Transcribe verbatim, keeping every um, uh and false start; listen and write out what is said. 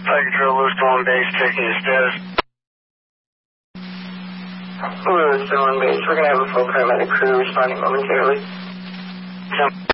Tiger Drill, Lewis to one base, checking your status. Lewis to one base, we're going to have a full paramedic crew responding momentarily. Jump.